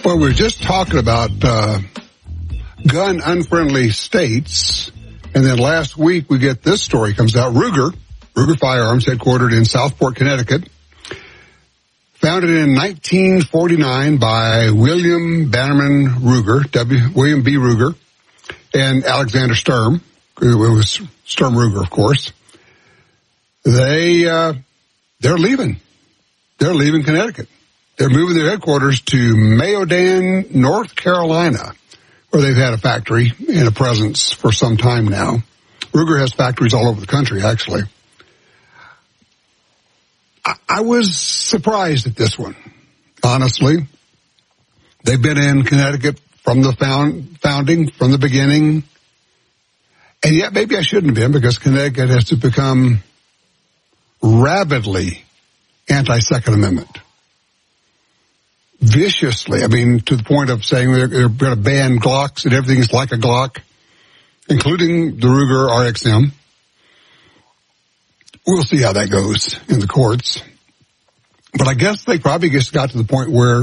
Well, we were just talking about gun-unfriendly states, and then last week we get this story comes out. Ruger Firearms, headquartered in Southport, Connecticut, founded in 1949 by William Bannerman Ruger, William B. Ruger, and Alexander Sturm. It was Sturm Ruger, of course. They're leaving. They're leaving Connecticut. They're moving their headquarters to Mayodan, North Carolina, where they've had a factory and a presence for some time now. Ruger has factories all over the country, actually. I was surprised at this one, honestly. They've been in Connecticut from the founding, from the beginning. And yet maybe I shouldn't have been, because Connecticut has to become rabidly anti-Second Amendment. Viciously. I mean, to the point of saying they're going to ban Glocks and everything is like a Glock, including the Ruger RXM. We'll see how that goes in the courts. But I guess they probably just got to the point where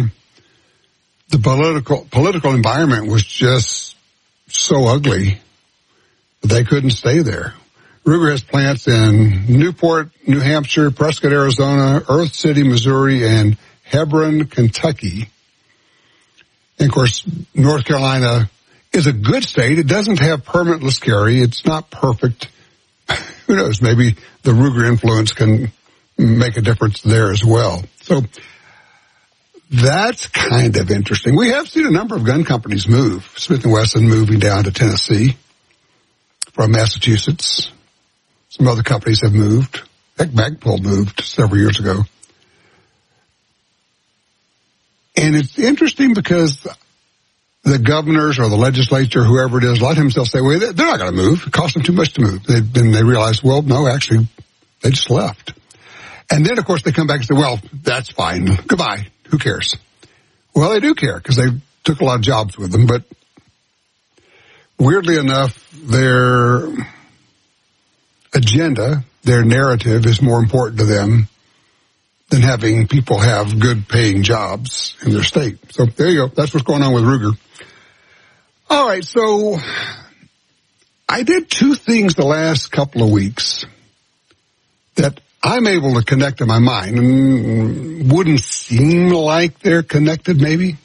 the political environment was just so ugly that they couldn't stay there. Ruger has plants in Newport, New Hampshire, Prescott, Arizona, Earth City, Missouri, and Hebron, Kentucky. And of course, North Carolina is a good state. It doesn't have permitless carry. It's not perfect. Who knows? Maybe the Ruger influence can make a difference there as well. So that's kind of interesting. We have seen a number of gun companies move. Smith & Wesson moving down to Tennessee from Massachusetts. Some other companies have moved. Heck, Magpul moved several years ago. And it's interesting because the governors or the legislature, whoever it is, let himself say, well, they're not going to move. It costs them too much to move. Then they realize, well, no, actually, they just left. And then, of course, they come back and say, well, that's fine. Goodbye. Who cares? Well, they do care because they took a lot of jobs with them. But weirdly enough, their agenda, their narrative is more important to them than having people have good paying jobs in their state. So there you go. That's what's going on with Ruger. All right. So I did two things the last couple of weeks that I'm able to connect in my mind and wouldn't seem like they're connected maybe.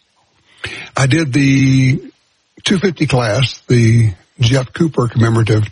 I did the 250 class, the Jeff Cooper commemorative